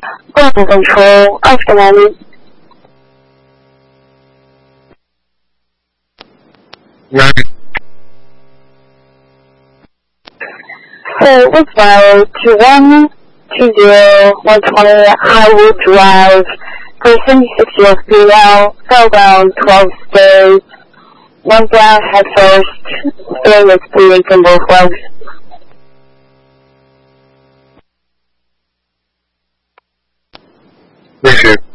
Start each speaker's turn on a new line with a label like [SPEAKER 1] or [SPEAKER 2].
[SPEAKER 1] Golden Control, Oscar Mommy.
[SPEAKER 2] Right.
[SPEAKER 1] So let's file to 120-120 Highwood Drive, for 76-year-old female, fell down 12 stairs, went down head first, feeling is bleeding from both legs.
[SPEAKER 2] Appreciate it.